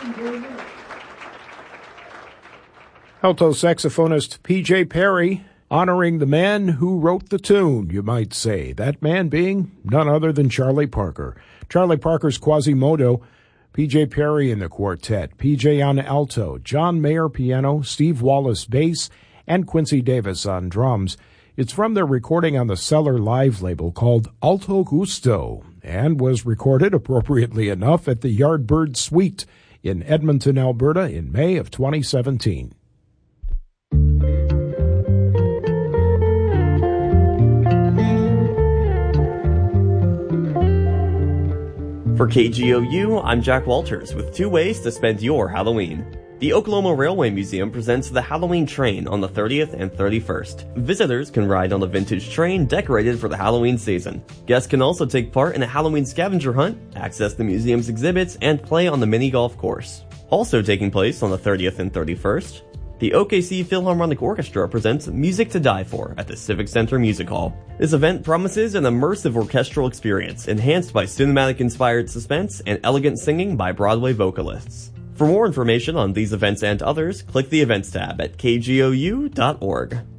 Alto saxophonist P.J. Perry, honoring the man who wrote the tune, you might say. That man being none other than Charlie Parker. Charlie Parker's Quasimodo, P.J. Perry in the quartet, P.J. on alto, John Mayer piano, Steve Wallace bass, and Quincy Davis on drums. It's from their recording on the Cellar Live label called Alto Gusto, and was recorded, appropriately enough, at the Yardbird Suite in Edmonton, Alberta in May of 2017. For KGOU, I'm Jack Walters with 2 ways to spend your Halloween. The Oklahoma Railway Museum presents the Halloween Train on the 30th and 31st. Visitors can ride on a vintage train decorated for the Halloween season. Guests can also take part in a Halloween scavenger hunt, access the museum's exhibits, and play on the mini golf course. Also taking place on the 30th and 31st, the OKC Philharmonic Orchestra presents Music to Die For at the Civic Center Music Hall. This event promises an immersive orchestral experience enhanced by cinematic-inspired suspense and elegant singing by Broadway vocalists. For more information on these events and others, click the Events tab at kgou.org.